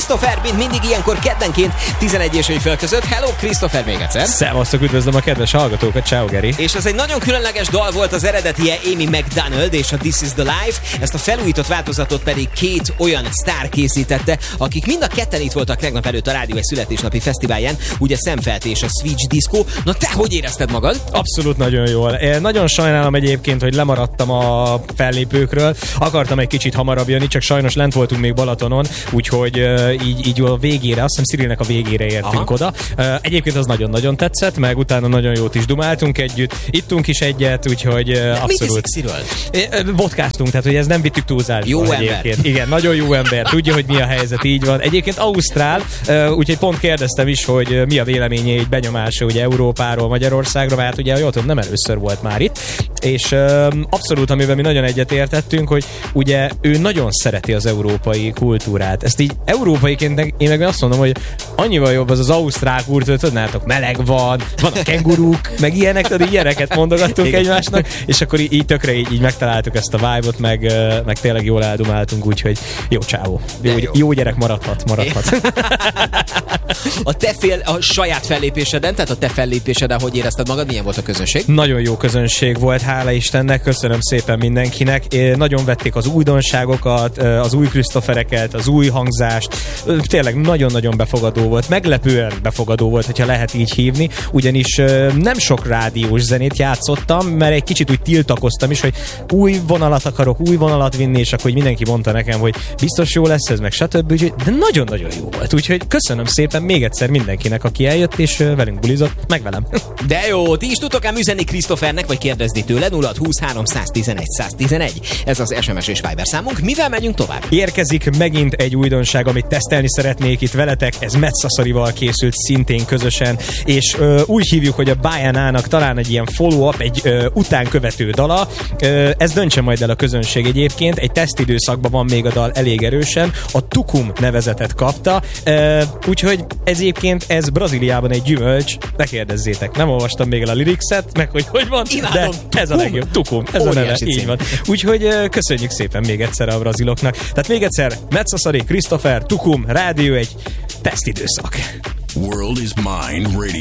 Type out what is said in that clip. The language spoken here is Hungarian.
Christopher, mint mindig ilyenkor keddenként 11 és fél között. Hello Christopher még egyszer. Szevasztok, üdvözlöm a kedves hallgatókat, ciao Geri. És ez egy nagyon különleges dal volt, az eredetie Amy McDonald és a This is the Life, ezt a felújított változatot pedig két olyan sztár készítette, akik mind a ketten itt voltak tegnap előtt a Rádió egy születésnapi fesztiválján, ugye Szemfelt és a Switch Disco. Na te hogy érezted magad? Abszolút nagyon jól. Nagyon sajnálom egyébként, hogy lemaradtam a fellépőkről. Akartam egy kicsit hamarabb jönni, csak sajnos lent voltunk még Balatonon, úgyhogy így a végére, azt hiszem Cirilnek a végére értünk oda. Egyébként az nagyon-nagyon tetszett, meg utána nagyon jót is dumáltunk együtt, ittunk is egyet, úgyhogy abszolút. Mit Cyril? Vodkáztunk, tehát hogy ez nem vittük túlzásba. Jó egyébként. ember. Igen, nagyon jó ember, tudja, hogy mi a helyzet, így van. Egyébként ausztrál, úgyhogy pont kérdeztem is, hogy mi a véleménye, egy benyomása ugye Európáról, Magyarországra, mert ugye jól tudom, nem először volt már itt, és abszolút, amiben mi nagyon egyetértettünk, hogy ugye ő nagyon szereti az európai kultúrát. Ezt így európaiként én meg azt mondom, hogy annyival jobb az ausztrál kultúra, tudnátok, meleg van a kenguruk, meg ilyeneket mondogattunk egymásnak, és akkor így tökre így megtaláltuk ezt a vibe-ot, meg tényleg jól eldumáltunk, úgyhogy jó csávó. Jó gyerek maradhat. A saját fellépéseden, tehát a te fellépéseden, hogy érezted magad, milyen volt a közönség? Nagyon jó közönség volt, hála Istennek, köszönöm szépen mindenkinek. Nagyon vették az újdonságokat, az új Christophereket, az új hangzást. Tényleg nagyon-nagyon befogadó volt, meglepően befogadó volt, hogyha lehet így hívni, ugyanis nem sok rádiós zenét játszottam, mert egy kicsit úgy tiltakoztam is, hogy új vonalat akarok, új vonalat vinni, és akkor mindenki mondta nekem, hogy biztos jó lesz ez, meg stb. De nagyon-nagyon jó volt. Úgyhogy köszönöm szépen még egyszer mindenkinek, aki eljött, és velünk bulizott, meg velem. De jó, ti is tudtok ám üzenni Christophernek, vagy kérdezni tőle 0623 111 111. Ez az SMS és Viber számunk. Mivel megyünk tovább? Érkezik megint egy újdonság, amit tesztelni szeretnék itt veletek. Ez Metszaszarival készült szintén közösen, és úgy hívjuk, hogy a Bajánának talán egy ilyen follow-up, egy utánkövető dala. Ez döntse majd el a közönség egyébként. Egy tesztidőszakban van még a dal elég erősen. A Tukum nevezetet kapta, úgyhogy egyébként ez Brazíliában egy gyümölcs. Ne kérdezzétek, nem olvastam még el a lyricset, meg hogy van, imádom, de ez a legjobb. Tukum, ez a neve, így van. Úgyhogy köszönjük szépen még egyszer a braziloknak. Tehát még egyszer, Metszaszari, Christopher, Tukum, Rádió egy tesztidőszak. World is Mine Radio.